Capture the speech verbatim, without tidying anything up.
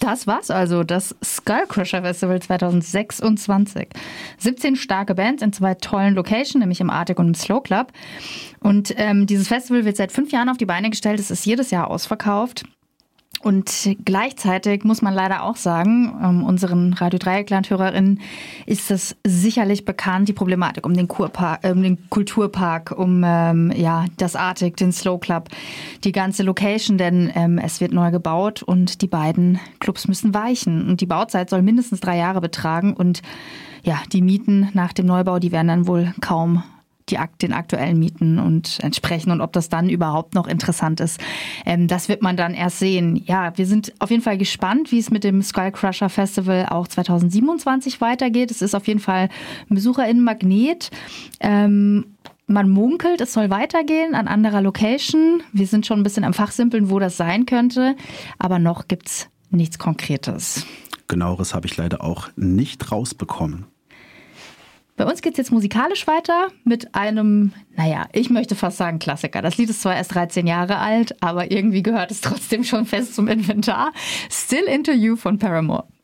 das war's also, das Skullcrusher Festival zwanzig sechsundzwanzig. siebzehn starke Bands in zwei tollen Locations, nämlich im Arctic und im Slow Club. Und ähm, dieses Festival wird seit fünf Jahren auf die Beine gestellt. Es ist jedes Jahr ausverkauft. Und gleichzeitig muss man leider auch sagen, ähm, unseren Radio Dreieckland-HörerInnen ist es sicherlich bekannt, die Problematik um den, Kurpark, äh, um den Kulturpark, um ähm, ja, das Arctic, den Slow Club, die ganze Location, denn ähm, es wird neu gebaut und die beiden Clubs müssen weichen. Und die Bauzeit soll mindestens drei Jahre betragen und ja, die Mieten nach dem Neubau, die werden dann wohl kaum die, den aktuellen Mieten und entsprechen und ob das dann überhaupt noch interessant ist. Ähm, das wird man dann erst sehen. Ja, wir sind auf jeden Fall gespannt, wie es mit dem Skullcrusher Festival auch zwanzig siebenundzwanzig weitergeht. Es ist auf jeden Fall ein BesucherInnen-Magnet. Ähm, man munkelt, es soll weitergehen an anderer Location. Wir sind schon ein bisschen am Fachsimpeln, wo das sein könnte, aber noch gibt's nichts Konkretes. Genaueres habe ich leider auch nicht rausbekommen. Bei uns geht's jetzt musikalisch weiter mit einem, naja, ich möchte fast sagen Klassiker. Das Lied ist zwar erst dreizehn Jahre alt, aber irgendwie gehört es trotzdem schon fest zum Inventar. Still Into You von Paramore.